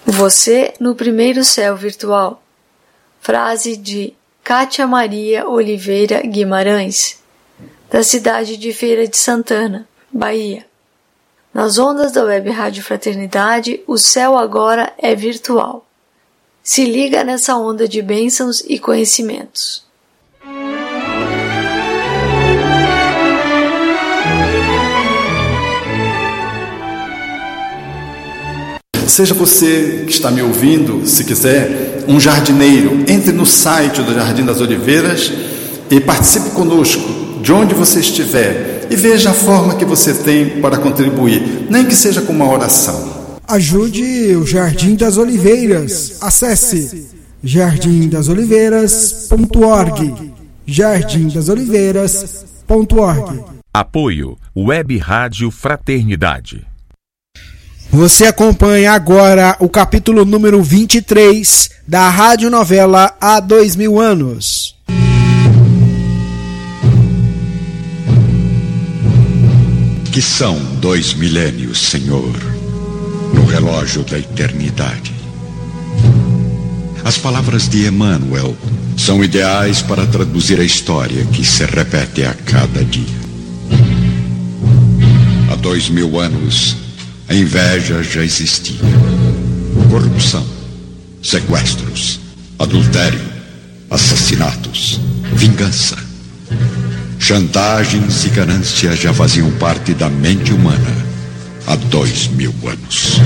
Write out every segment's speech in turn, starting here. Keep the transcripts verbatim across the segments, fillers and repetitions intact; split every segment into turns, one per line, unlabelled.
Você no primeiro céu virtual. Frase de Kátia Maria Oliveira Guimarães, da cidade de Feira de Santana, Bahia. Nas ondas da Web Rádio Fraternidade, o céu agora é virtual. Se liga nessa onda de bênçãos e conhecimentos.
Seja você que está me ouvindo, se quiser, um jardineiro, entre no site do Jardim das Oliveiras e participe conosco, de onde você estiver, e veja a forma que você tem para contribuir, nem que seja com uma oração.
Ajude o Jardim das Oliveiras. Acesse jardim das oliveiras ponto org. jardim das oliveiras ponto org.
Apoio Web Rádio Fraternidade.
Você acompanha agora o capítulo número vinte e três da radionovela Há Dois Mil Anos.
Que são dois milênios, Senhor, no relógio da eternidade. As palavras de Emmanuel são ideais para traduzir a história que se repete a cada dia. Há dois mil anos, a inveja já existia. Corrupção, sequestros, adultério, assassinatos, vingança. Chantagens e ganância já faziam parte da mente humana há dois mil anos.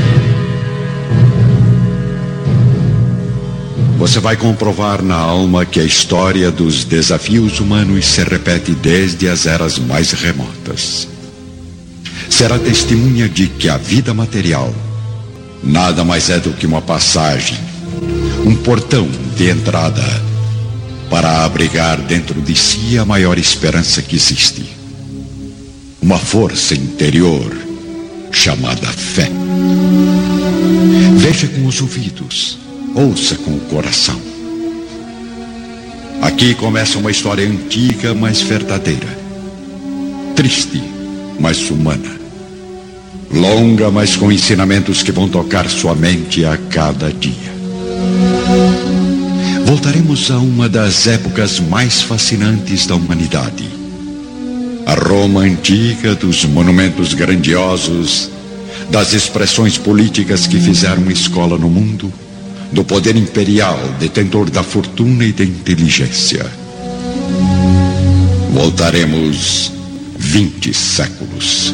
Você vai comprovar na alma que a história dos desafios humanos se repete desde as eras mais remotas. Será testemunha de que a vida material nada mais é do que uma passagem, um portão de entrada para abrigar dentro de si a maior esperança que existe. Uma força interior chamada fé. Veja com os ouvidos, ouça com o coração. Aqui começa uma história antiga, mas verdadeira. Triste, mas humana. Longa, mas com ensinamentos que vão tocar sua mente a cada dia. Voltaremos a uma das épocas mais fascinantes da humanidade. A Roma antiga, dos monumentos grandiosos, das expressões políticas que fizeram escola no mundo, do poder imperial, detentor da fortuna e da inteligência. Voltaremos vinte séculos.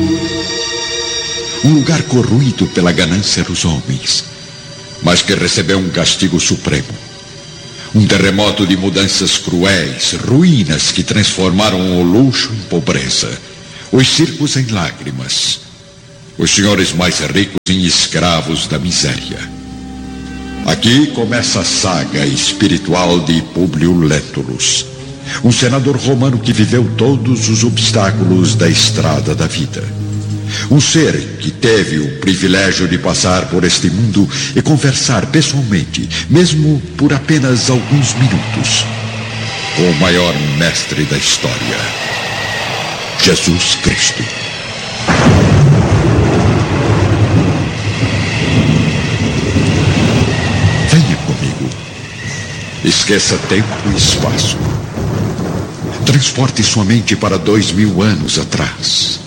Um lugar corroído pela ganância dos homens, mas que recebeu um castigo supremo. Um terremoto de mudanças cruéis, ruínas que transformaram o luxo em pobreza, os circos em lágrimas, os senhores mais ricos em escravos da miséria. Aqui começa a saga espiritual de Públio Lentulus, um senador romano que viveu todos os obstáculos da estrada da vida. Um ser que teve o privilégio de passar por este mundo e conversar pessoalmente, mesmo por apenas alguns minutos, com o maior mestre da história, Jesus Cristo. Venha comigo. Esqueça tempo e espaço. Transporte sua mente para dois mil anos atrás.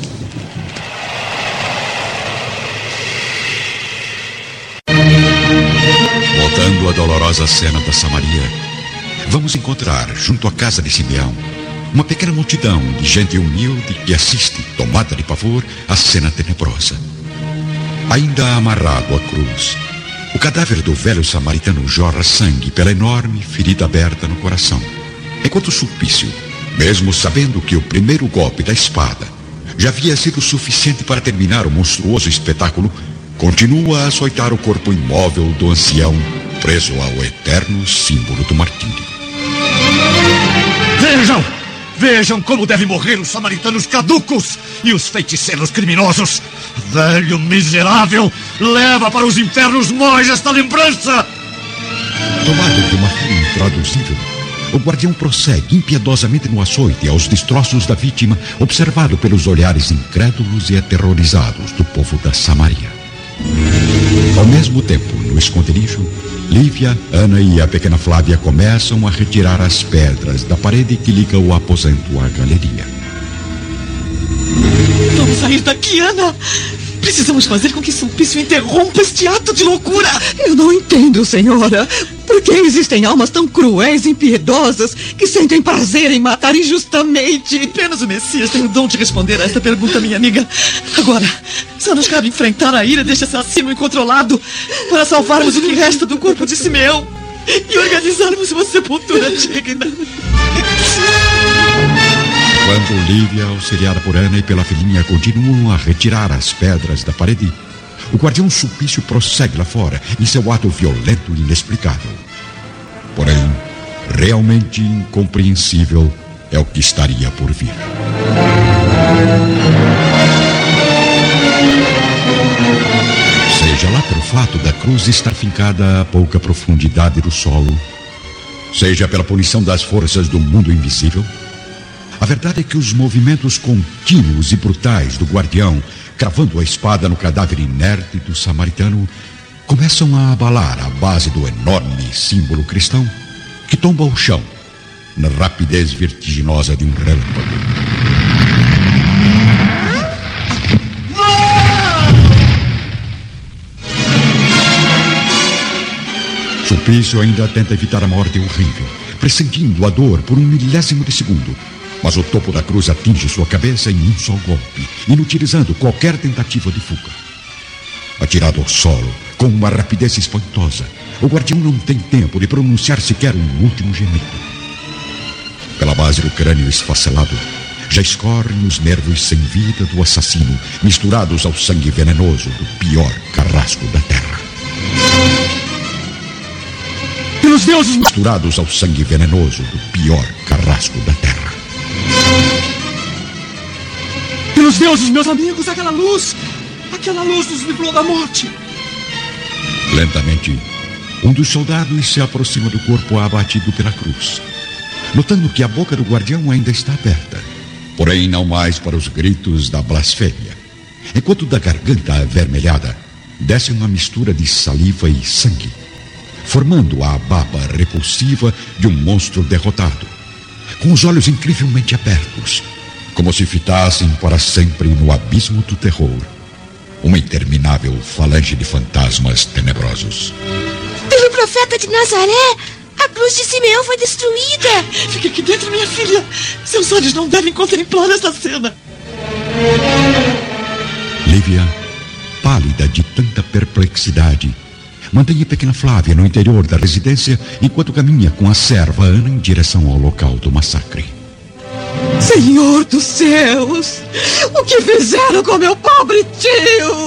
Voltando à dolorosa cena da Samaria, vamos encontrar, junto à casa de Simeão, uma pequena multidão de gente humilde que assiste, tomada de pavor, à cena tenebrosa. Ainda amarrado à cruz, o cadáver do velho samaritano jorra sangue pela enorme ferida aberta no coração, enquanto o Sulpício, mesmo sabendo que o primeiro golpe da espada já havia sido suficiente para terminar o monstruoso espetáculo, continua a açoitar o corpo imóvel do ancião, preso ao eterno símbolo do martírio.
Vejam! Vejam como devem morrer os samaritanos caducos e os feiticeiros criminosos! Velho miserável, leva para os infernos nós esta lembrança!
Tomado de uma fúria intraduzível, o guardião prossegue impiedosamente no açoite aos destroços da vítima, observado pelos olhares incrédulos e aterrorizados do povo da Samaria. Ao mesmo tempo, no esconderijo, Lívia, Ana e a pequena Flávia começam a retirar as pedras da parede que liga o aposento à galeria.
Vamos sair daqui, Ana! Precisamos fazer com que Sulpício interrompa este ato de loucura!
Eu não entendo, senhora. Por que existem almas tão cruéis e impiedosas que sentem prazer em matar injustamente?
Apenas o Messias tem o dom de responder a esta pergunta, minha amiga. Agora, só nos cabe enfrentar a ira deste assassino incontrolado para salvarmos o que resta do corpo de Simeão e organizarmos uma sepultura digna.
Quando Lívia, auxiliada por Ana e pela filhinha, continuam a retirar as pedras da parede, o guardião Sulpício prossegue lá fora em seu ato violento e inexplicável. Porém, realmente incompreensível é o que estaria por vir. Seja lá pelo fato da cruz estar fincada a pouca profundidade do solo, seja pela punição das forças do mundo invisível, a verdade é que os movimentos contínuos e brutais do guardião, cravando a espada no cadáver inerte do samaritano, começam a abalar a base do enorme símbolo cristão, que tomba ao chão na rapidez vertiginosa de um relâmpago. Sulpício ainda tenta evitar a morte horrível, pressentindo a dor por um milésimo de segundo. Mas o topo da cruz atinge sua cabeça em um só golpe, inutilizando qualquer tentativa de fuga. Atirado ao solo, com uma rapidez espantosa, o guardião não tem tempo de pronunciar sequer um último gemido. Pela base do crânio esfacelado, já escorrem os nervos sem vida do assassino, misturados ao sangue venenoso do pior carrasco da terra.
Pelos deuses!
Misturados ao sangue venenoso do pior carrasco da terra.
Pelos deuses, meus amigos, aquela luz! Aquela luz nos livrou da morte!
Lentamente, um dos soldados se aproxima do corpo abatido pela cruz, notando que a boca do guardião ainda está aberta, porém não mais para os gritos da blasfêmia, enquanto da garganta avermelhada desce uma mistura de saliva e sangue, formando a baba repulsiva de um monstro derrotado, com os olhos incrivelmente abertos, como se fitassem para sempre no abismo do terror uma interminável falange de fantasmas tenebrosos.
Pelo profeta de Nazaré, a cruz de Simeão foi destruída.
Fique aqui dentro, minha filha. Seus olhos não devem contemplar essa cena.
Lívia, pálida de tanta perplexidade, mantém a pequena Flávia no interior da residência enquanto caminha com a serva Ana em direção ao local do massacre.
Senhor dos céus, o que fizeram com meu pobre tio?